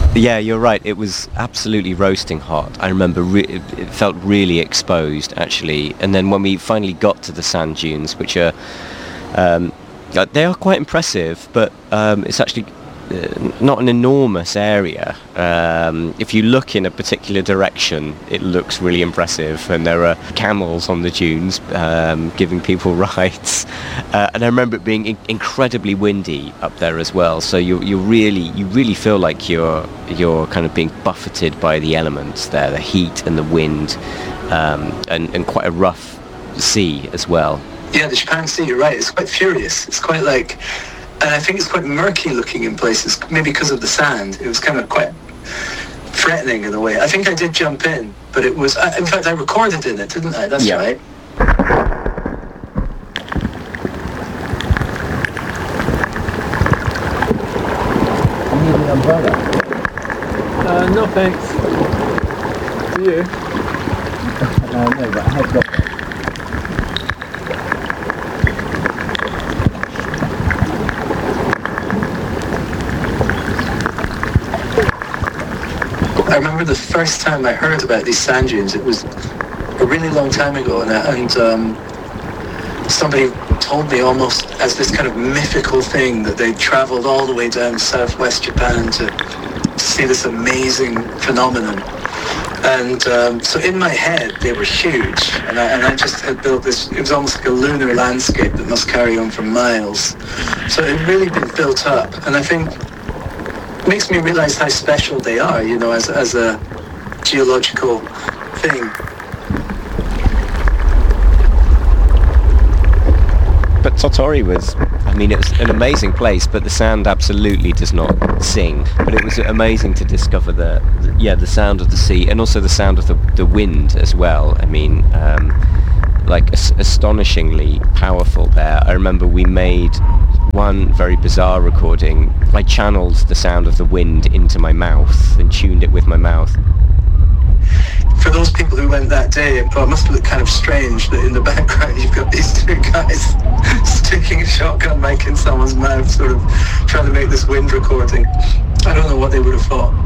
Yeah, you're right. It was absolutely roasting hot. I remember it felt really exposed, actually. And then when we finally got to the sand dunes, which are they are quite impressive, but it's actually not an enormous area. If you look in a particular direction, it looks really impressive, and there are camels on the dunes giving people rides. And I remember it being incredibly windy up there as well. So you really feel like you're kind of being buffeted by the elements there, the heat and the wind, and quite a rough sea as well. Yeah, the Japan Sea, you're right. It's quite furious. It's quite like, and I think it's quite murky looking in places, maybe because of the sand. It was kind of quite threatening in a way. I think I did jump in, but it was, in fact, I recorded in it, didn't I? That's right. You need an umbrella? No thanks. To you? No, but I have got one. I remember the first time I heard about these sand dunes, it was a really long time ago, and somebody told me almost as this kind of mythical thing that they'd travelled all the way down southwest Japan to see this amazing phenomenon. And so in my head, they were huge, and I just had built this, it was almost like a lunar landscape that must carry on for miles. So it had really been built up, and I think it makes me realise how special they are, you know, as a geological thing. But Tottori was, I mean, it's an amazing place, but the sand absolutely does not sing. But it was amazing to discover the sound of the sea, and also the sound of the wind as well. I mean, astonishingly powerful there. I remember we made one very bizarre recording. I channeled the sound of the wind into my mouth and tuned it with my mouth. For those people who went that day, it must look kind of strange that in the background you've got these two guys sticking a shotgun mic in someone's mouth, sort of trying to make this wind recording. I don't know what they would have thought.